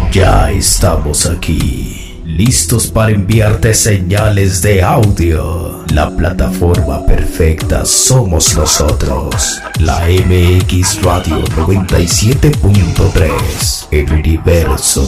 Ya estamos aquí, listos para enviarte señales de audio. La plataforma perfecta somos nosotros. La MX Radio 97.3, el universo